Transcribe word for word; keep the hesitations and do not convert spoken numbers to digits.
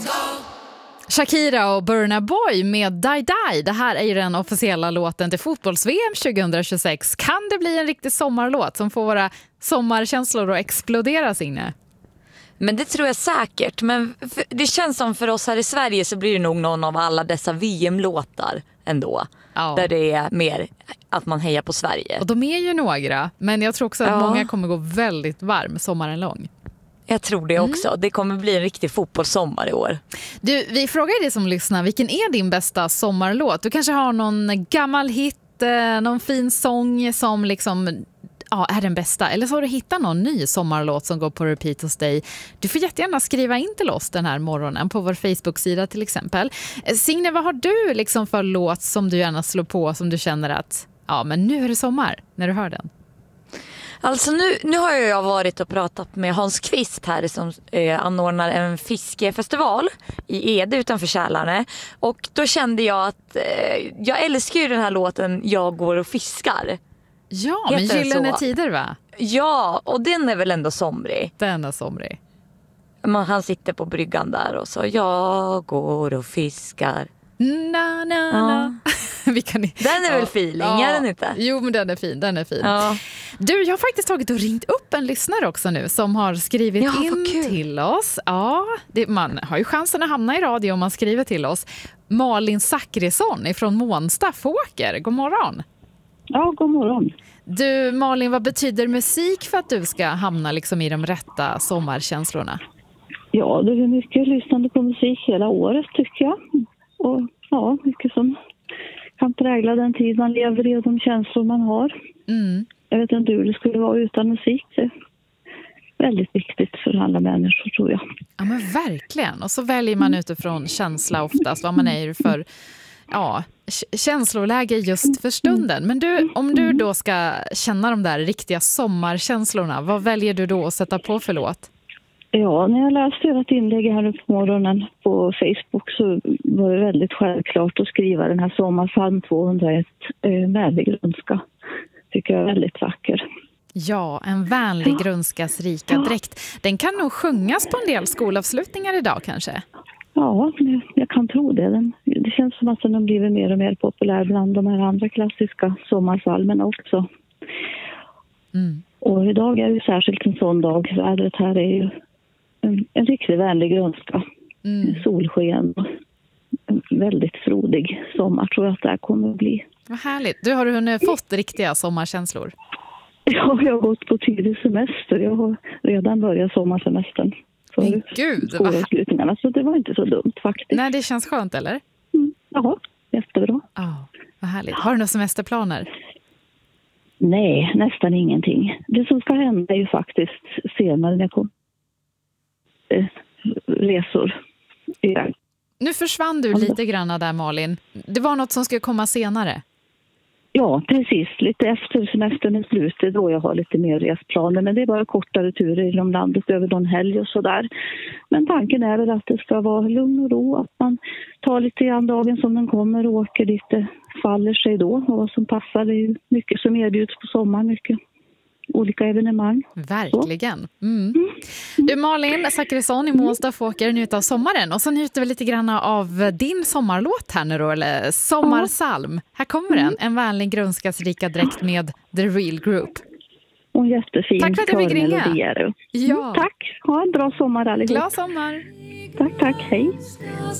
Shakira och Burna Boy med Die Die. Det här är ju den officiella låten till fotbolls-V M tjugohundratjugosex. Kan det bli en riktig sommarlåt som får våra sommarkänslor att explodera, Signe? Men det tror jag säkert. Men det känns som för oss här i Sverige så blir det nog någon av alla dessa V M-låtar ändå. Ja. Där det är mer att man hejar på Sverige. Och de är ju några. Men jag tror också att ja. många kommer gå väldigt varm sommaren lång. Jag tror det också. Mm. Det kommer bli en riktig fotbollssommar i år. Du, vi frågar dig som lyssnar, vilken är din bästa sommarlåt? Du kanske har någon gammal hit, någon fin sång som liksom, ja, är den bästa. Eller så har du hittat någon ny sommarlåt som går på repeat hos dig. Du får jättegärna skriva in till oss den här morgonen på vår Facebook-sida till exempel. Signe, vad har du liksom för låt som du gärna slår på, som du känner att ja, men nu är det sommar när du hör den? Alltså nu, nu har jag varit och pratat med Hans Kvist här som eh, anordnar en fiskefestival i Ede utanför Kälarne. Och då kände jag att eh, jag älskar ju den här låten Jag går och fiskar. Ja, men Gyllene tider, va? Ja, och den är väl ändå somrig. Den är somrig. Man, han sitter på bryggan där och så jag går och fiskar. Na, na, na. Ja. Vi kan... Den är ja. väl feeling, ja. är den inte? Jo, men den är fin, den är fin. Ja. Du, jag har faktiskt tagit och ringt upp en lyssnare också nu som har skrivit ja, in till oss. Ja, det, man har ju chansen att hamna i radio om man skriver till oss. Malin Zachrisson ifrån Månsta Fåker. God morgon. Ja, god morgon. Du, Malin, vad betyder musik för att du ska hamna liksom i de rätta sommarkänslorna? Ja, det är mycket lyssnande på musik hela året tycker jag. Och ja, mycket som kan prägla den tid man lever i och de känslor man har. Mm. Jag vet inte hur det skulle vara utan musik. Det är väldigt viktigt för alla människor, tror jag. Ja, men verkligen. Och så väljer man utifrån känsla oftast vad man är för ja, känsloläge just för stunden. Men du, om du då ska känna de där riktiga sommarkänslorna, vad väljer du då att sätta på för låt? Ja, när jag läste ert inlägg här nu på morgonen på Facebook så var det väldigt självklart att skriva den här Sommarpsalm tvåhundraett, eh, vänlig grönska. Tycker jag är väldigt vacker. Ja, en vänlig ja. grönskas rika ja. dräkt. Den kan nog sjungas på en del skolavslutningar idag kanske? Ja, jag kan tro det. Den, det känns som att den har blivit mer och mer populär bland de här andra klassiska sommarsalmerna också. Mm. Och idag är det särskilt en sån dag. Vädret här är ju en, en riktigt vänlig grönska. Mm. Solsken och en väldigt frodig sommar tror jag att det här kommer att bli. Vad härligt. Du har du hunnit fått riktiga sommarkänslor? Ja, jag har gått på tidig semester. Jag har redan börjat sommarsemestern. Men gud, vad... Så det var inte så dumt faktiskt. Nej, det känns skönt, eller? Mm. Ja, jättebra. Oh, vad härligt. Har du några semesterplaner? Nej, nästan ingenting. Det som ska hända är ju faktiskt senare när jag kommer eh, resor. Ja. Nu försvann du lite grann där, Malin. Det var något som skulle komma senare. Ja, precis. Lite efter semestern är slutet då jag har lite mer resplaner. Men det är bara kortare turer inom landet över någon helg och sådär. Men tanken är väl att det ska vara lugn och ro. Att man tar lite grann dagen som den kommer och åker lite, faller sig då. Och vad som passar, det är ju mycket som erbjuds på sommaren. Mycket olika evenemang. Verkligen. Mm. Mm. Du, Malin Zachrisson i Månsta Fåker njuter av sommaren. Och så njuter vi lite grann av din sommarlåt här nu då, eller sommarsalm. Ja. Här kommer den, en vänlig grönskas rika dräkt med The Real Group. Och jättefin. Tack för att du fick ringa. Ja. Mm, tack, ha en bra sommar allihop. Glad sommar. Tack, tack, hej.